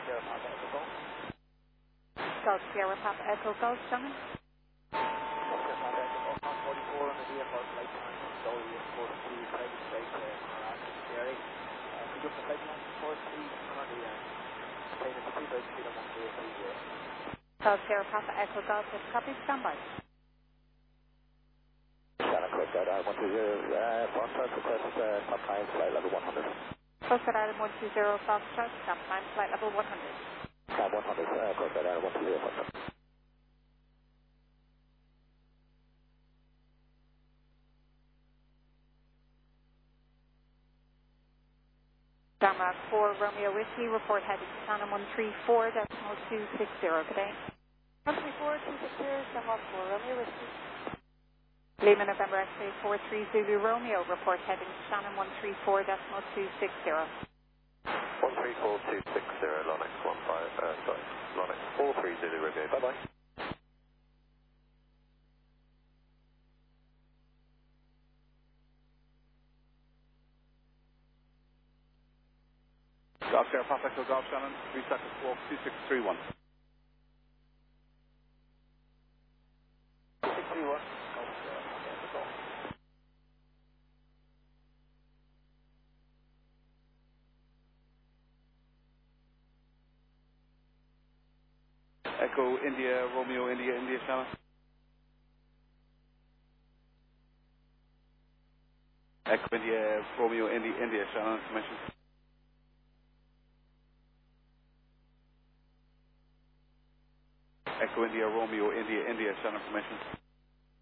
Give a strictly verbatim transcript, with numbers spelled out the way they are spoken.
Sierra Papa Echo Golf. Golf Sierra Papa Echo Golf, Shannon. Golf Sierra Papa Echo Golf, one forty-four on the V F R flight time on Dolly Airport to Craig State, Morat, Jerry. Could you open the flight line for us, please? Currently, uh, paying at two thousand feet on one zero three zero. Golf Sierra Papa Echo Golf, with copy, standby. Shannon, correct that, uh, one two zero, uh, Foxtrot, request, uh, top time, flight level one hundred. Foxtrot Island one two zero, Foxtrot, stop time, flight level one hundred. Cab one hundred, uh, correct that, uh, one two zero, Foxtrot. Damrock four, Romeo Whiskey, report heading to Shannon one three four, decimal two six zero, good day. one three four, two six zero, Damrock four, Romeo Whiskey. Lima November X-ray four three Zulu Romeo, report heading to Shannon one three four, decimal two six zero. one three four two six zero, Lonix one five, uh, sorry, Lonix four three Zulu Romeo, bye bye. Golf Sierra Papa Echo Golf Shannon, reset to squawk two six three one. two six three one, Golf Sierra Papa Echo Golf. Echo India, Romeo India, India Shannon. Echo India, Romeo India, India Shannon, information. Echo India, Romeo India, India Shannon, information.